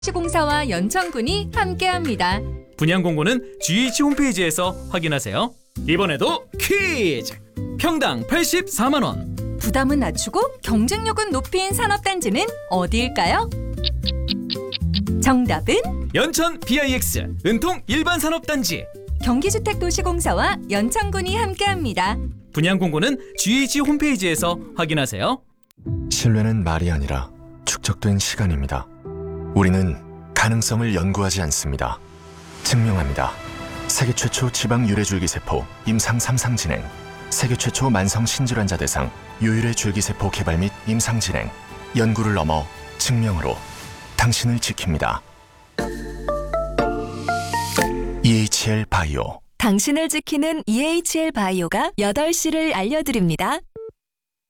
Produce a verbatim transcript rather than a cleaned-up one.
시공사와 연천군이 함께합니다. 분양 공고는 지에이치 홈페이지에서 확인하세요. 이번에도 퀴즈! 평당 팔십사만 원. 부담은 낮추고 경쟁력은 높인 산업단지는 어디일까요? 정답은 연천 비아이엑스 은통 일반산업단지. 경기주택도시공사와 연천군이 함께합니다. 분양 공고는 지에이치 홈페이지에서 확인하세요. 신뢰는 말이 아니라 축적된 시간입니다. 우리는 가능성을 연구하지 않습니다. 증명합니다. 세계 최초 지방 유래줄기세포 임상 삼 상 진행, 세계 최초 만성 신질환자 대상 유일의 줄기세포 개발 및 임상 진행, 연구를 넘어 증명으로 당신을 지킵니다. 이에이치엘 바이오. 당신을 지키는 이에이치엘 바이오가 여덟 시를 알려드립니다.